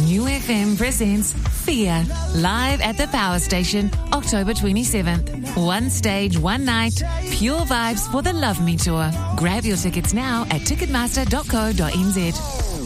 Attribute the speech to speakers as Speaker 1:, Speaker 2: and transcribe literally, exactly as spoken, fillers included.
Speaker 1: New F M presents Fear, live at the Power Station, October twenty-seventh. One stage, one night, pure vibes for the Love Me Tour. Grab your tickets now at ticketmaster dot co dot n z.